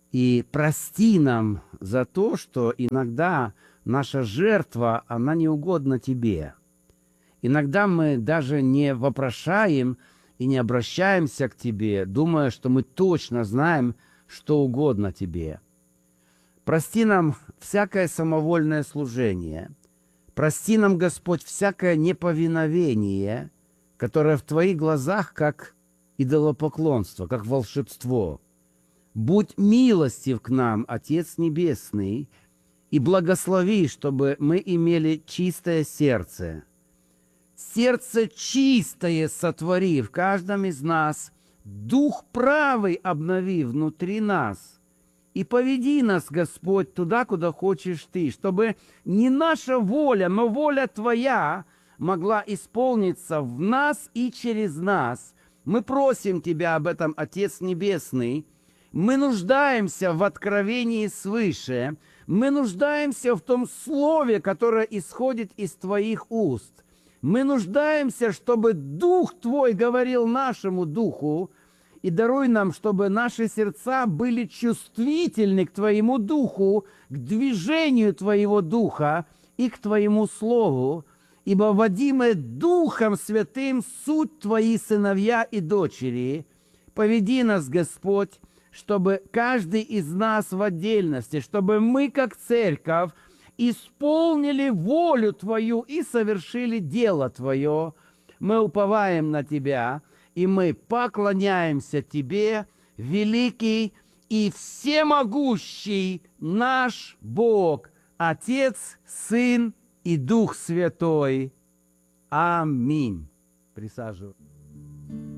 И прости нам за то, что иногда наша жертва, она не угодна Тебе. Иногда мы даже не вопрошаем и не обращаемся к Тебе, думая, что мы точно знаем, что угодно Тебе. Прости нам всякое самовольное служение. Прости нам, Господь, всякое неповиновение, которое в Твоих глазах как идолопоклонство, как волшебство. Будь милостив к нам, Отец Небесный, и благослови, чтобы мы имели чистое сердце. Сердце чистое сотвори в каждом из нас, дух правый обнови внутри нас. И поведи нас, Господь, туда, куда хочешь Ты, чтобы не наша воля, но воля Твоя могла исполниться в нас и через нас. Мы просим Тебя об этом, Отец Небесный. Мы нуждаемся в откровении свыше. Мы нуждаемся в том слове, которое исходит из Твоих уст. Мы нуждаемся, чтобы Дух Твой говорил нашему Духу, и даруй нам, чтобы наши сердца были чувствительны к Твоему Духу, к движению Твоего Духа и к Твоему Слову, ибо, водимые Духом Святым, суть Твои сыновья и дочери. Поведи нас, Господь, чтобы каждый из нас в отдельности, чтобы мы, как церковь, исполнили волю Твою и совершили дело Твое. Мы уповаем на Тебя, и мы поклоняемся Тебе, великий и всемогущий наш Бог, Отец, Сын и Дух Святой. Аминь. Присаживайтесь.